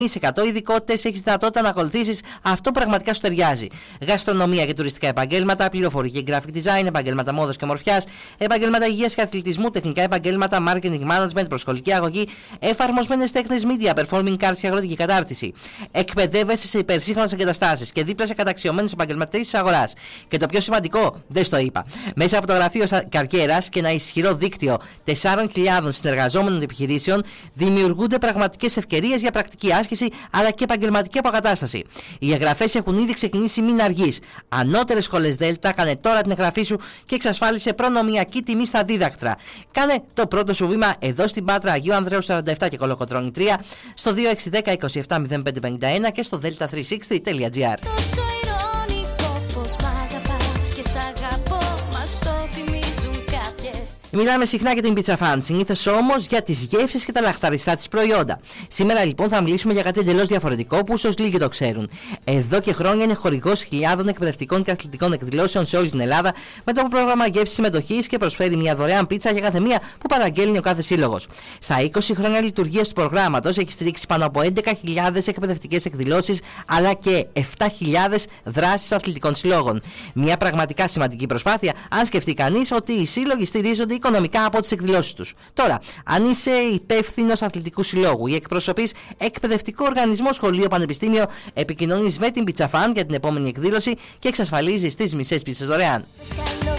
ειδικότητες, έχεις δυνατότητα να ακολουθήσεις αυτό που πραγματικά σου ταιριάζει. Γαστρονομία και τουριστικά επαγγέλματα, πληροφορική και graphic design, επαγγέλματα μόδας και ομορφιάς, επαγγέλματα υγείας και αθλητισμού, τεχνικά επαγγέλματα, marketing management, προσχολική αγωγή, εφαρμοσμένες τέχνες media, performing arts και αγροτική κατάρτιση. Εκπαιδεύεσαι σε υπερσύγχρονες εγκαταστάσεις και δίπλα σε καταξιωμένους επαγγελματίες της αγοράς. Και το πιο σημαντικό, δεν στο είπα. Μέσα από το γραφείο Καρκέρας και ένα ισχυρό δίκτυο 4.000 συνεργαζόμενων επιχειρήσεων δημιουργούνται πραγματικές ευκαιρίες για πρακτική άσκηση αλλά και επαγγελματική αποκατάσταση. Οι εγγραφές έχουν ήδη ξεκινήσει, μην αργείς. Ανώτερες σχολές Δέλτα, κάνε τώρα την εγγραφή σου και εξασφάλισε προνομιακή τιμή στα δίδακτρα. Κάνε το πρώτο σου βήμα εδώ στην Πάτρα Αγίου Ανδρέου 47 και Κολοκοτρώνη 3 στο 2610 27 0551 και στο delta360.gr. Μιλάμε συχνά για την πίτσα φαν, συνήθως όμως για τις γεύσεις και τα λαχταριστά της προϊόντα. Σήμερα λοιπόν θα μιλήσουμε για κάτι εντελώς διαφορετικό που ίσως λίγοι το ξέρουν. Εδώ και χρόνια είναι χορηγός χιλιάδων εκπαιδευτικών και αθλητικών εκδηλώσεων σε όλη την Ελλάδα με το πρόγραμμα γεύσης συμμετοχής και προσφέρει μια δωρεάν πίτσα για κάθε μία που παραγγέλνει ο κάθε σύλλογος. Στα 20 χρόνια λειτουργίας του προγράμματος έχει στηρίξει πάνω από 11.000 εκπαιδευτικές εκδηλώσεις αλλά και 7.000 δράσεις αθλητικών συλλόγων. Μια πραγματικά σημαντική προσπάθεια αν σκεφτεί κανείς ότι οι σύλλογοι στηρίζονται οικονομικά από τις εκδηλώσεις τους. Τώρα, αν είσαι υπεύθυνος αθλητικού συλλόγου ή εκπροσωπείς εκπαιδευτικό οργανισμό, σχολείο, πανεπιστήμιο, επικοινωνείς με την Πίτσα Φαν για την επόμενη εκδήλωση και εξασφαλίζεις τις μισές πίτσες δωρεάν.